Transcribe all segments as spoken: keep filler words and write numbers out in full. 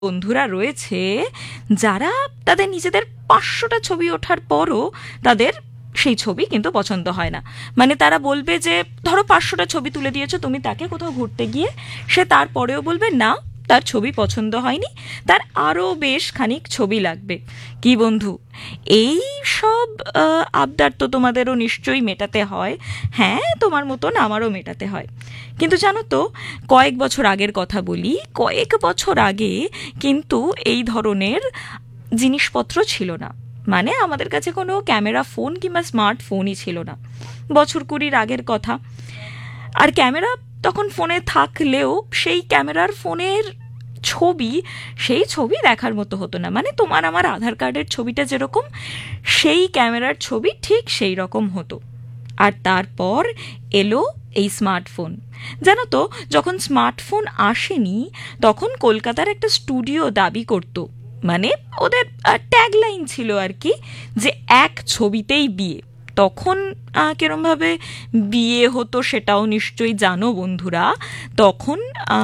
বন্ধুরা রয়েছে যারা তাদের নিজেদের পাঁচশোটা ছবি ওঠার পরও তাদের সেই ছবি কিন্তু পছন্দ হয় না। মানে তারা বলবে যে ধরো পাঁচশোটা ছবি তুলে দিয়েছো তুমি তাকে কোথাও ঘুরতে গিয়ে, সে তারপরেও বলবে না তার ছবি পছন্দ হয়নি, তার আরও বেশ খানিক ছবি লাগবে। কি বন্ধু, এই সব আবদার তো তোমাদেরও নিশ্চয়ই মেটাতে হয়। হ্যাঁ, তোমার মতন আমারও মেটাতে হয়। কিন্তু জানো তো, কয়েক বছর আগের কথা বলি, কয়েক বছর আগে কিন্তু এই ধরনের জিনিসপত্র ছিল না। মানে আমাদের কাছে কোনো ক্যামেরা ফোন কিংবা স্মার্টফোনই ছিল না, বছর কুড়ির আগের কথা। আর ক্যামেরা তখন ফোনে থাকলেও সেই ক্যামেরার ফোনের ছবি সেই ছবি দেখার মতো হতো না। মানে তোমার আমার আধার কার্ডের ছবিটা যেরকম, সেই ক্যামেরার ছবি ঠিক সেই রকম হতো। আর তারপর এলো এই স্মার্টফোন। জানো তো, যখন স্মার্টফোন আসেনি তখন কলকাতার একটা স্টুডিও দাবি করতো, মানে ওদের ট্যাগলাইন ছিল আর কি, যে এক ছবিতেই বিয়ে। তখন কিরমভাবে বিয়ে হতো সেটাও নিশ্চয়ই জানো বন্ধুরা। তখন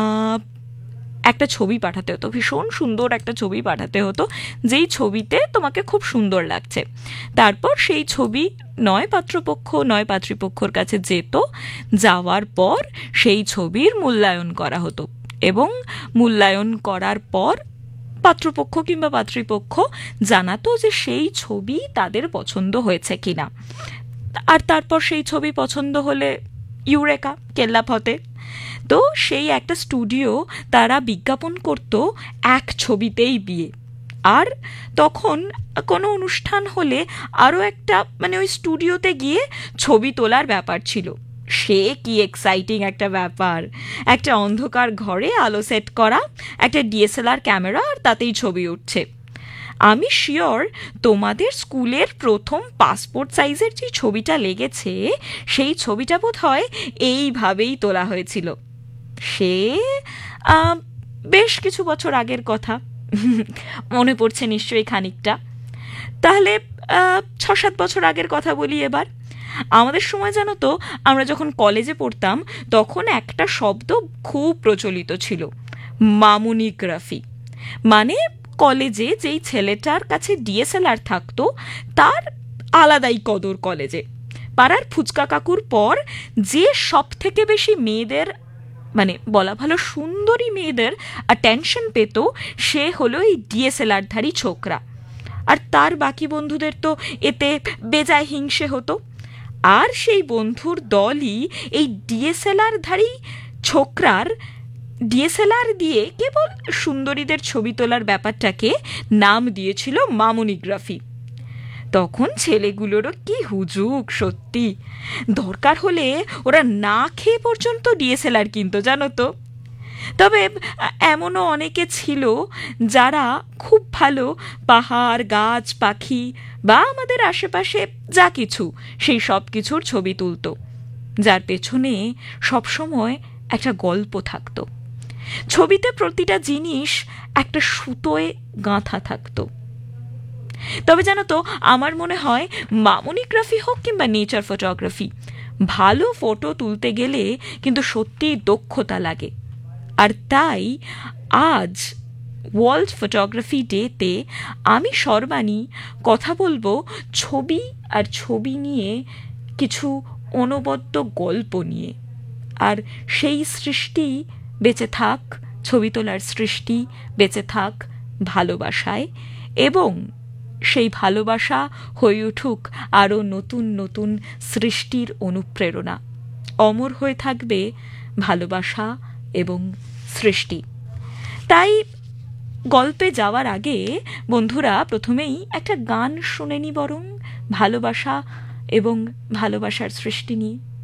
একটা ছবি পাঠাতে হতো, ভীষণ সুন্দর একটা ছবি পাঠাতে হতো, যেই ছবিতে তোমাকে খুব সুন্দর লাগছে। তারপর সেই ছবি নয় পাত্রপক্ষ নয় পাত্রীপক্ষর কাছে যেত, যাওয়ার পর সেই ছবির মূল্যায়ন করা হতো, এবং মূল্যায়ন করার পর পাত্রপক্ষ কিংবা পাত্রীপক্ষ জানাতো যে সেই ছবি তাদের পছন্দ হয়েছে কিনা। আর তারপর সেই ছবি পছন্দ হলে ইউরেকা, কেল্লাফতে। তো সেই একটা স্টুডিও তারা বিজ্ঞাপন করত এক ছবিতেই বিয়ে। আর তখন কোনো অনুষ্ঠান হলে আরও একটা, মানে ওই স্টুডিওতে গিয়ে ছবি তোলার ব্যাপার ছিল। সে কি এক্সাইটিং একটা ব্যাপার! একটা অন্ধকার ঘরে আলো সেট করা, একটা ডিএসএলআর ক্যামেরা, আর তাতেই ছবি উঠছে। আমি শিওর তোমাদের স্কুলের প্রথম পাসপোর্ট সাইজের যে ছবিটা লেগেছে, সেই ছবিটা বোধ হয় এইভাবেই তোলা হয়েছিল। সে বেশ কিছু বছর আগের কথা, মনে পড়ছে নিশ্চয়ই খানিকটা। তাহলে ছ সাত বছর আগের কথা বলি এবার। আমাদের সময় জানো তো, আমরা যখন কলেজে পড়তাম তখন একটা শব্দ খুব প্রচলিত ছিল, মামুনিগ্রাফি। মানে কলেজে যেই ছেলেটার কাছে ডিএসএলআর থাকতো তার আলাদাই কদর কলেজে। পাড়ার ফুচকা কাকুর পর যে সব থেকে বেশি মেয়েদের, মানে বলা ভালো সুন্দরী মেয়েদের অ্যাটেনশন পেত, সে হলো এই ডিএসএলআরধারী ছোকরা। আর তার বাকি বন্ধুদের তো এতে বেজায় হিংসে হতো। আর সেই বন্ধুর দলই এই ডিএসএলআরধারী ছোকরার ডিএসএলআর দিয়ে কেবল সুন্দরীদের ছবি তোলার ব্যাপারটাকে নাম দিয়েছিল মামুনিগ্রাফি। তখন ছেলেগুলোরও কি হুজুক সত্যি! দরকার হলে ওরা না খেয়ে পর্যন্ত ডিএসএলআর কিনতো, জানো তো। তবে এমনও অনেকে ছিল যারা খুব ভালো পাহাড়, গাছ, পাখি বা আমাদের আশেপাশে যা কিছু, সেই সব কিছুর ছবি তুলত, যার পেছনে সবসময় একটা গল্প থাকতো। ছবিতে প্রতিটা জিনিস একটা সুতোয় গাঁথা থাকতো। তবে জানো তো, আমার মনে হয় মামুনিগ্রাফি হোক কিংবা নেচার ফটোগ্রাফি, ভালো ফটো তুলতে গেলে কিন্তু সত্যিই দক্ষতা লাগে। আর তাই আজ ওয়ার্ল্ড ফটোগ্রাফি ডেতে আমি সর্বাণী কথা বলবো ছবি আর ছবি নিয়ে, কিছু অনবদ্য গল্প নিয়ে। আর সেই সৃষ্টি বেঁচে থাক, ছবি তোলার সৃষ্টি বেঁচে থাক ভালোবাসায়, এবং সেই ভালোবাসা হয়ে উঠুক আরও নতুন নতুন সৃষ্টির অনুপ্রেরণা। অমর হয়ে থাকবে ভালোবাসা এবং সৃষ্টি। তাই গল্পে যাওয়ার আগে বন্ধুরা প্রথমেই একটা গান শুনে নি বরং, ভালোবাসা এবং ভালোবাসার সৃষ্টি নিয়ে।